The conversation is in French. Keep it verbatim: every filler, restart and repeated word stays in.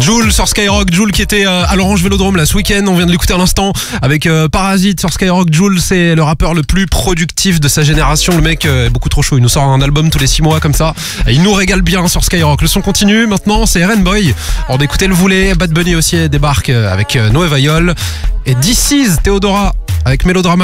Jul sur Skyrock, Jul qui était à l'Orange Vélodrome là ce week-end, on vient de l'écouter à l'instant avec euh, Parasite sur Skyrock. Jul, c'est le rappeur le plus productif de sa génération, le mec euh, est beaucoup trop chaud, il nous sort un album tous les six mois comme ça, et il nous régale bien sur Skyrock. Le son continue, maintenant c'est R and Boy, on d'écouter le voulait, Bad Bunny aussi débarque avec euh, Noé Vayol et This Is Théodora avec Mélodrama.